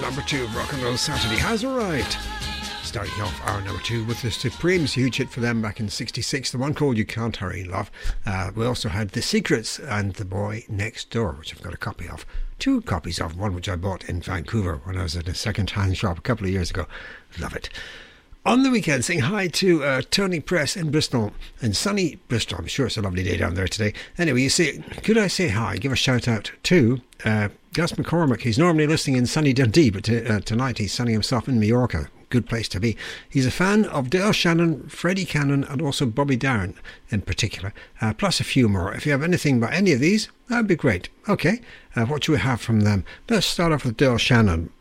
number 2 of Rock and Roll Saturday has arrived. Starting off our number 2 with the Supremes, huge hit for them back in '66, the one called You Can't Hurry Love. We also had The Secrets and The Boy Next Door, which I've got a copy of. 2 copies of, one which I bought in Vancouver when I was at a second-hand shop a couple of years ago. Love it. On the weekend, saying hi to Tony Press in Bristol, in sunny Bristol. I'm sure it's a lovely day down there today. Anyway, you see, could I say hi, give a shout out to Gus McCormick. He's normally listening in sunny Dundee, but tonight he's sunning himself in Mallorca. Good place to be. He's a fan of Dale Shannon, Freddie Cannon and also Bobby Darin in particular, plus a few more. If you have anything about any of these, that would be great. Okay, what do we have from them? Let's start off with Dale Shannon.